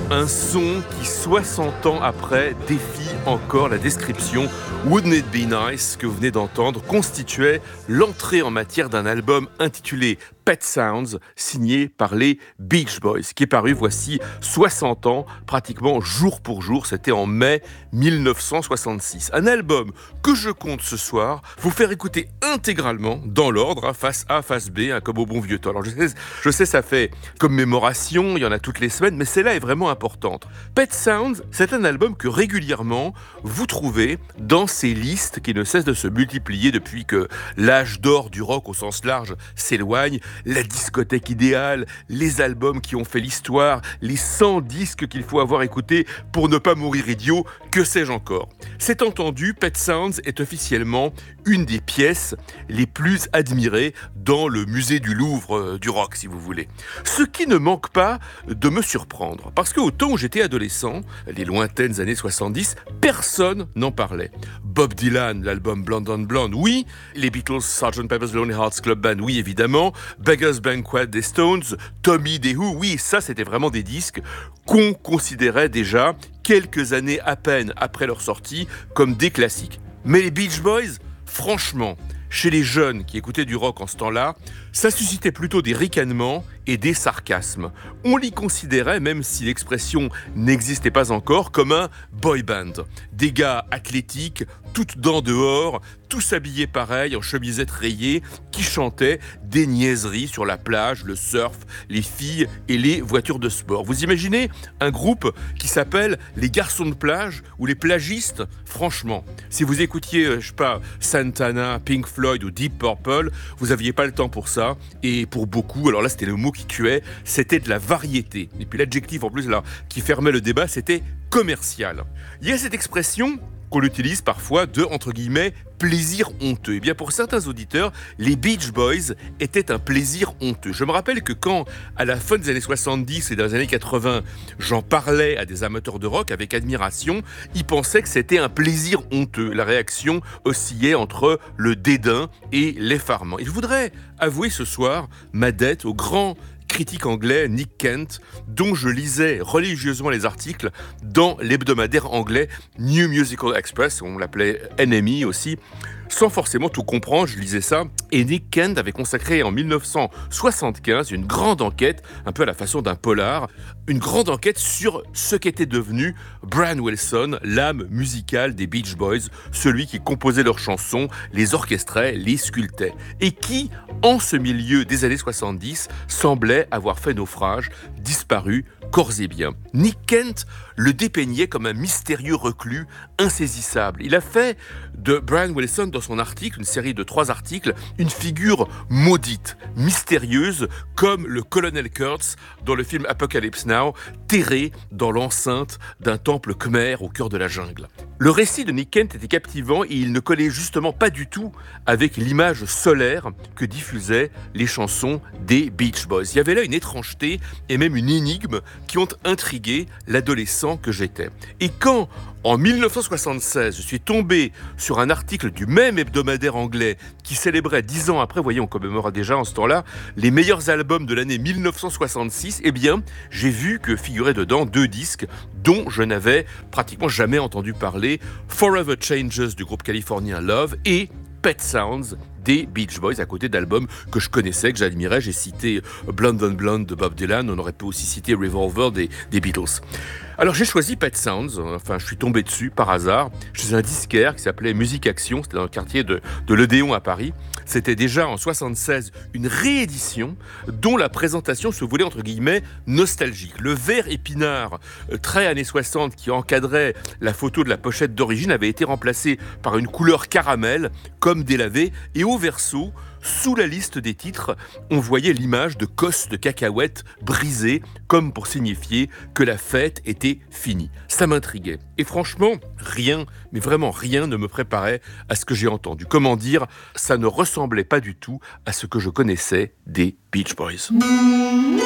Un son qui, 60 ans après, défie encore la description. Wouldn't It Be Nice, que vous venez d'entendre, constituait l'entrée en matière d'un album intitulé Pet Sounds, signé par les Beach Boys, qui est paru voici 60 ans, pratiquement jour pour jour. C'était en mai 1966. Un album que je compte ce soir vous faire écouter intégralement, dans l'ordre, face A, face B, comme au bon vieux temps. Alors je sais, ça fait commémoration, il y en a toutes les semaines, mais celle-là est vraiment importante. Pet Sounds, c'est un album que régulièrement vous trouvez dans ces listes qui ne cessent de se multiplier depuis que l'âge d'or du rock au sens large s'éloigne. La discothèque idéale, les albums qui ont fait l'histoire, les 100 disques qu'il faut avoir écoutés pour ne pas mourir idiot, que sais-je encore. C'est entendu, Pet Sounds est officiellement une des pièces les plus admirées dans le musée du Louvre du rock, si vous voulez. Ce qui ne manque pas de me surprendre, parce qu'au temps où j'étais adolescent, les lointaines années 70, personne n'en parlait. Bob Dylan, l'album Blonde on Blonde, oui. Les Beatles, Sgt. Pepper's Lonely Hearts Club Band, oui évidemment. Beggar's Banquet des Stones, Tommy des Who, oui, ça c'était vraiment des disques qu'on considérait déjà, quelques années à peine après leur sortie, comme des classiques. Mais les Beach Boys, franchement, chez les jeunes qui écoutaient du rock en ce temps-là, ça suscitait plutôt des ricanements et des sarcasmes. On l'y considérait, même si l'expression n'existait pas encore, comme un boy band. Des gars athlétiques, toutes dents dehors, tous habillés pareil, en chemisette rayée, qui chantaient des niaiseries sur la plage, le surf, les filles et les voitures de sport. Vous imaginez un groupe qui s'appelle les garçons de plage ou les plagistes? Franchement, si vous écoutiez, Santana, Pink Floyd ou Deep Purple, vous n'aviez pas le temps pour ça. Et pour beaucoup, alors là c'était le mot qui tuait, c'était de la variété. Et puis l'adjectif en plus là, qui fermait le débat, c'était commercial. Il y a cette expression qu'on utilise parfois de, entre guillemets, plaisir honteux. Et bien pour certains auditeurs, les Beach Boys étaient un plaisir honteux. Je me rappelle que quand, à la fin des années 70 et dans les années 80, j'en parlais à des amateurs de rock avec admiration, ils pensaient que c'était un plaisir honteux. La réaction oscillait entre le dédain et l'effarement. Et je voudrais avouer ce soir ma dette au grand critique anglais Nick Kent, dont je lisais religieusement les articles dans l'hebdomadaire anglais New Musical Express, on l'appelait NME aussi, sans forcément tout comprendre, je lisais ça, et Nick Kent avait consacré en 1975 une grande enquête, un peu à la façon d'un polar, une grande enquête sur ce qu'était devenu Brian Wilson, l'âme musicale des Beach Boys, celui qui composait leurs chansons, les orchestrait, les sculptait, et qui, en ce milieu des années 70, semblait avoir fait naufrage, disparu corps et biens. Nick Kent le dépeignait comme un mystérieux reclus, insaisissable. Il a fait de Brian Wilson, dans son article, une série de 3 articles, une figure maudite, mystérieuse, comme le colonel Kurtz dans le film Apocalypse Now, terré dans l'enceinte d'un temple khmer au cœur de la jungle. Le récit de Nick Kent était captivant et il ne collait justement pas du tout avec l'image solaire que diffusaient les chansons des Beach Boys. Il y avait là une étrangeté et même une énigme qui ont intrigué l'adolescent que j'étais. Et quand, en 1976, je suis tombé sur un article du même hebdomadaire anglais qui célébrait 10 ans après, voyez, on commémore déjà en ce temps-là, les meilleurs albums de l'année 1966, eh bien, j'ai vu que figuraient dedans 2 disques dont je n'avais pratiquement jamais entendu parler, Forever Changes du groupe californien Love et Pet Sounds des Beach Boys, à côté d'albums que je connaissais, que j'admirais. J'ai cité Blonde on Blonde de Bob Dylan, on aurait pu aussi citer Revolver des Beatles. Alors j'ai choisi Pet Sounds, enfin je suis tombé dessus par hasard, chez un disquaire qui s'appelait Musique Action, c'était dans le quartier de l'Odéon à Paris. C'était déjà en 76 une réédition dont la présentation se voulait entre guillemets nostalgique. Le vert épinard très années 60 qui encadrait la photo de la pochette d'origine avait été remplacé par une couleur caramel comme délavé, et au verso, sous la liste des titres, on voyait l'image de cosses de cacahuètes brisées, comme pour signifier que la fête était finie. Ça m'intriguait. Et franchement, rien, mais vraiment rien ne me préparait à ce que j'ai entendu. Comment dire, ça ne ressemblait pas du tout à ce que je connaissais des Beach Boys.